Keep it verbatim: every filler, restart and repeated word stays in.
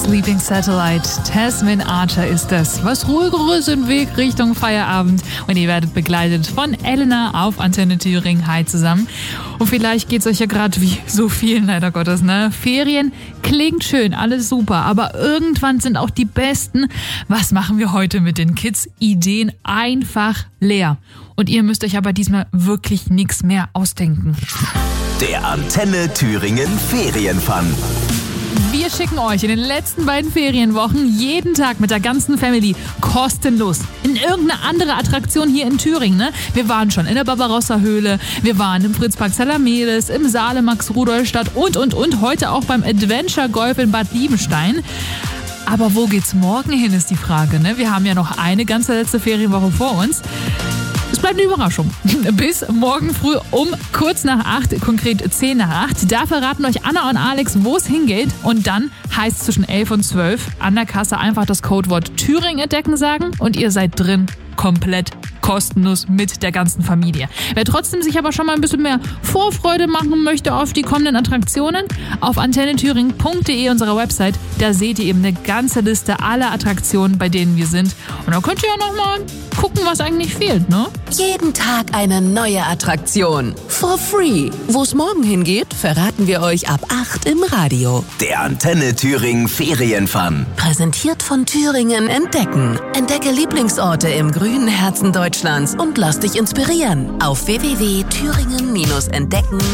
Sleeping Satellite. Tasmin Archer ist das. Was ruhigeres im Weg Richtung Feierabend. Und ihr werdet begleitet von Elena auf Antenne Thüringen. Hi zusammen. Und vielleicht geht's euch ja gerade wie so vielen, leider Gottes, ne? Ferien klingt schön, alles super. Aber irgendwann sind auch die besten, was machen wir heute mit den Kids? Ideen einfach leer. Und ihr müsst euch aber diesmal wirklich nichts mehr ausdenken. Der Antenne Thüringen Ferienfun. Wir schicken euch in den letzten beiden Ferienwochen jeden Tag mit der ganzen Family kostenlos in irgendeine andere Attraktion hier in Thüringen. Ne? Wir waren schon in der Barbarossa-Höhle, wir waren im Fritzpark Salamedes, im Saale Max-Rudolf-Stadt und, und, und. Heute auch beim Adventure Golf in Bad Liebenstein. Aber wo geht's morgen hin, ist die Frage. Ne? Wir haben ja noch eine ganze letzte Ferienwoche vor uns. Es bleibt eine Überraschung. Bis morgen früh um kurz nach acht, konkret zehn nach acht. Da verraten euch Anna und Alex, wo es hingeht. Und dann heißt es zwischen elf und zwölf an der Kasse einfach das Codewort Thüringen entdecken sagen und ihr seid drin. Komplett kostenlos mit der ganzen Familie. Wer trotzdem sich aber schon mal ein bisschen mehr Vorfreude machen möchte auf die kommenden Attraktionen, auf antenne thüringen punkt de, unserer Website, da seht ihr eben eine ganze Liste aller Attraktionen, bei denen wir sind. Und da könnt ihr ja noch mal gucken, was eigentlich fehlt, ne? Jeden Tag eine neue Attraktion. For free. Wo es morgen hingeht, verraten wir euch ab acht im Radio. Der Antenne Thüringen Ferienfun. Präsentiert von Thüringen Entdecken. Entdecke Lieblingsorte im grünen Herzen Deutschlands und lass dich inspirieren. Auf w w w punkt thüringen Bindestrich entdecken